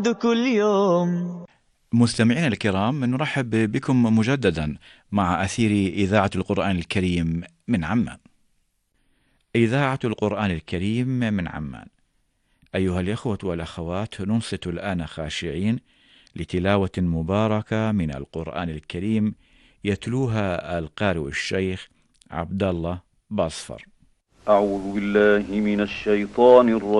كل يوم. مستمعينا الكرام، نرحب بكم مجددا مع أثير إذاعة القرآن الكريم من عمان. إذاعة القرآن الكريم من عمان. أيها الإخوة والأخوات، ننصت الآن خاشعين لتلاوة مباركة من القرآن الكريم يتلوها القارئ الشيخ عبد الله باصفر. أعوذ بالله من الشيطان الرجيم.